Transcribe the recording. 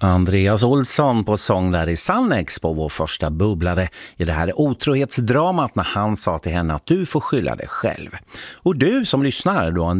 Andreas Olsson på sång där i Sannex på vår första bubblare i det här otrohetsdramat när han sa till henne att du får skylla dig själv. Och du som lyssnar, du har en